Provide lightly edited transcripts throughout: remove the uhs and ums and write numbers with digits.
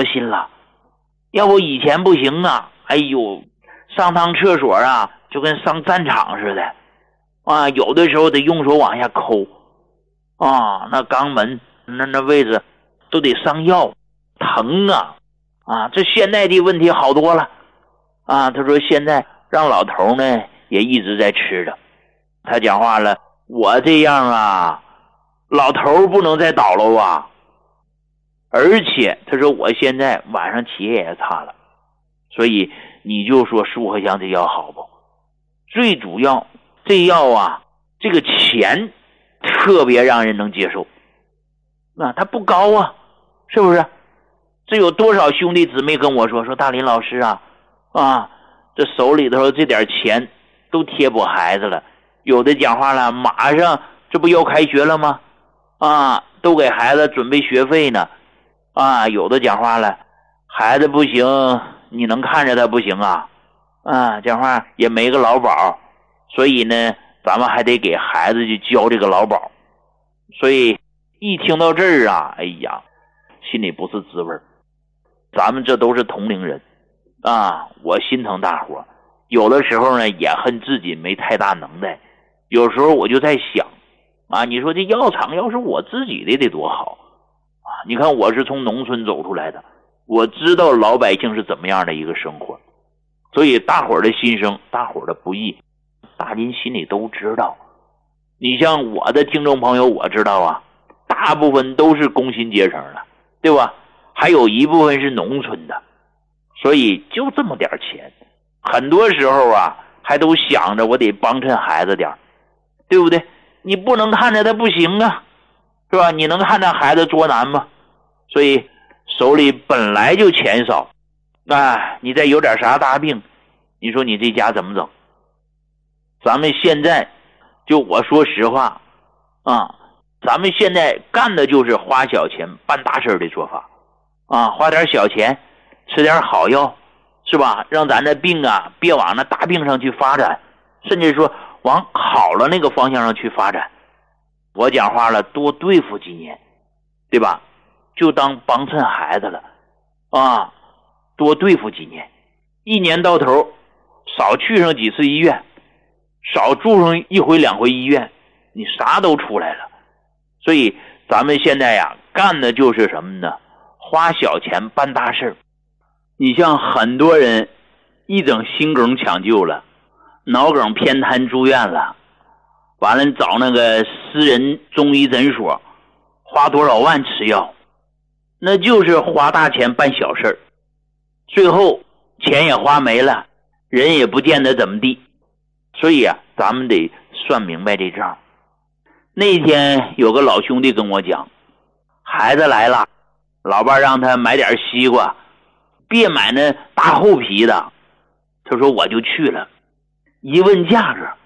了心了。要不以前不行啊，哎呦，上趟厕所啊就跟上战场似的啊，有的时候得用手往下抠啊，那肛门那位置都得上药，疼啊。这现在的问题好多了啊。他说现在让老头呢也一直在吃着。他讲话了，我这样啊，老头不能再倒了啊。而且他说我现在晚上起夜也差了，所以你就说舒和香这药好不？最主要这药啊，这个钱特别让人能接受。它不高啊，是不是？这有多少兄弟姊妹跟我说大林老师啊，这手里头这点钱都贴补孩子了。有的讲话了，马上这不要开学了吗？都给孩子准备学费呢。有的讲话了，孩子不行，你能看着他不行啊？讲话也没个劳保，所以呢，咱们还得给孩子去交这个劳保。所以一听到这儿啊，哎呀，心里不是滋味。咱们这都是同龄人我心疼大伙。有的时候呢，也恨自己没太大能耐。有时候我就在想你说这药厂要是我自己的得多好你看我是从农村走出来的，我知道老百姓是怎么样的一个生活，所以大伙儿的心声，大伙儿的不易，大林心里都知道。你像我的听众朋友，我知道大部分都是工薪阶层的，对吧？还有一部分是农村的，所以就这么点钱，很多时候还都想着我得帮衬孩子点，对不对？你不能看着他不行是吧？你能看着孩子多难吗？所以手里本来就钱少你再有点啥大病，你说你这家怎么整？咱们现在就我说实话咱们现在干的就是花小钱办大事的做法花点小钱吃点好药，是吧？让咱的病别往那大病上去发展，甚至说往好了那个方向上去发展。我讲话了，多对付几年，对吧？就当帮衬孩子了多对付几年，一年到头少去上几次医院，少住上一回两回医院，你啥都出来了。所以咱们现在干的就是什么呢？花小钱办大事。你像很多人一整心梗抢救了，脑梗偏瘫住院了，完了找那个私人中医诊所花多少万吃药，那就是花大钱办小事，最后钱也花没了，人也不见得怎么地。所以咱们得算明白这账。那天有个老兄弟跟我讲，孩子来了，老伴让他买点西瓜，别买那大厚皮的。他说我就去了，一问价格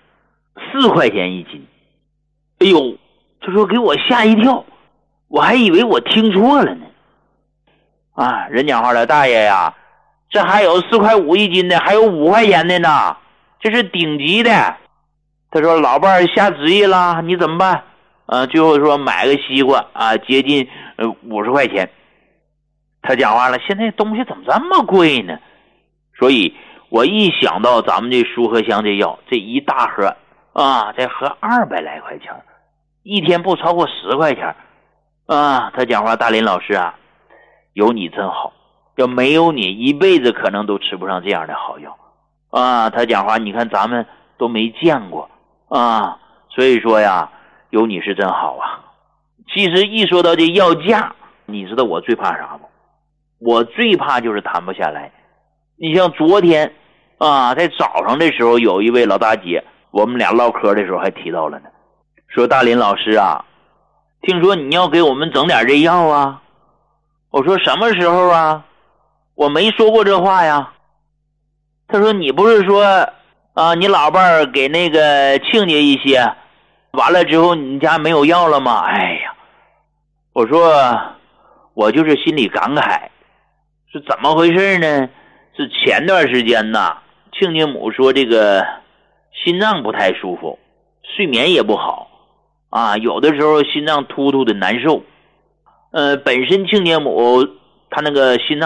4块钱一斤。哎呦，他说给我吓一跳，我还以为我听错了呢。人讲话了，大爷这还有4块5一斤的，还有5块钱的呢，这是顶级的。他说老伴下旨意了，你怎么办？最后说买个西瓜接近50块钱。他讲话了，现在东西怎么这么贵呢？所以我一想到咱们这舒和香这药，这一大盒这盒200来块钱，一天不超过10块钱他讲话，大林老师有你真好，要没有你一辈子可能都吃不上这样的好药他讲话，你看咱们都没见过所以说有你是真好其实一说到这药价，你知道我最怕啥不？我最怕就是谈不下来。你像昨天在早上的时候，有一位老大姐，我们俩唠嗑的时候还提到了呢，说大林老师听说你要给我们整点这药我说什么时候我没说过这话呀。他说你不是说你老伴儿给那个亲家一些，完了之后你家没有药了吗？哎呀，我说我就是心里感慨，是怎么回事呢？是前段时间亲家母说这个心脏不太舒服，睡眠也不好有的时候心脏突突的难受。本身亲家母她那个心脏